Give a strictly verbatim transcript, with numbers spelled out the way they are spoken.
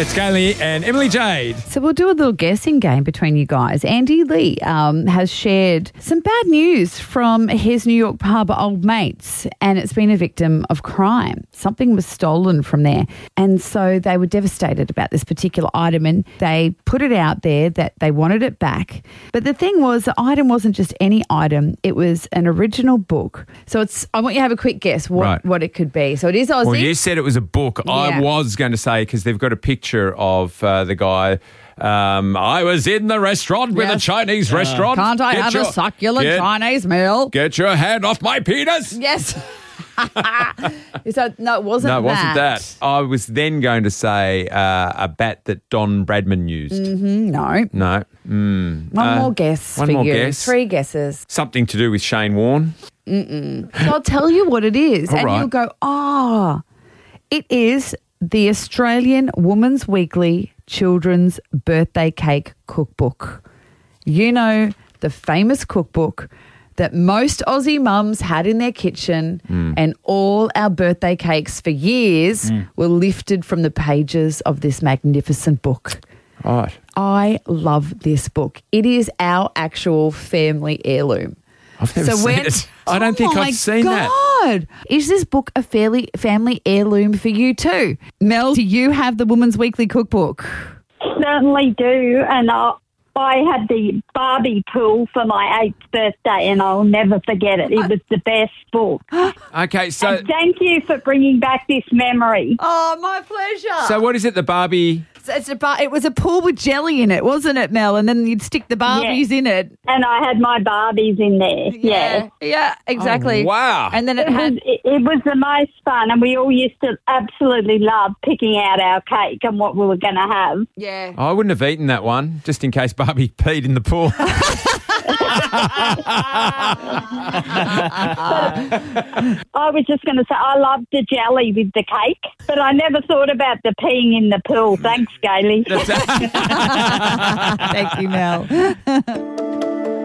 It's Kaylee and Emily Jade. So we'll do a little guessing game between you guys. Andy Lee um, has shared some bad news from his New York pub, Old Mates, and it's been a victim of crime. Something was stolen from there. And so they were devastated about this particular item, and they put it out there that they wanted it back. But the thing was, the item wasn't just any item. It was an original book. So it's. I want you to have a quick guess what, Right. what it could be. So it is Aussie. Well, you said it was a book. Yeah. I was going to say, because they've got a picture of uh, the guy. Um, I was in the restaurant with a Yes. Chinese restaurant. Can't I Get have your- a succulent get, Chinese meal? Get your hand off my penis. Yes. So no, it wasn't No, it wasn't that. that. I was then going to say uh, a bat that Don Bradman used. Mm, no. No. Mm. One Uh, more guess one for more you. guess. Three guesses. Something to do with Shane Warne. So I'll tell you what it is, All and right. you'll go, oh, it is the Australian Women's Weekly Children's Birthday Cake Cookbook. You know, the famous cookbook that most Aussie mums had in their kitchen, Mm. and all our birthday cakes for years Mm. were lifted from the pages of this magnificent book. Right. I love this book. It is our actual family heirloom. I've never seen when- it. I don't Oh think my I've seen that. God. Is this book a fairly family heirloom for you too? Mel, do you have the Women's Weekly Cookbook? Certainly do, and I, I had the Barbie pool for my eighth birthday, and I'll never forget it. It was the best book. Okay, so And thank you for bringing back this memory. Oh, my pleasure. so what is it? The Barbie. So it's a bar- it was a pool with jelly in it, wasn't it, Mel? And then you'd stick the Barbies Yeah. in it. And I had my Barbies in there. Yeah. Yeah, exactly. Oh, wow. And then it It had... was, it, it was the most fun, and we all used to absolutely love picking out our cake and what we were going to have. Yeah. I wouldn't have eaten that one, just in case Barbie peed in the pool. I was just going to say I loved the jelly with the cake, but I never thought about the peeing in the pool. Thanks, Gailey. Thank you, Mel.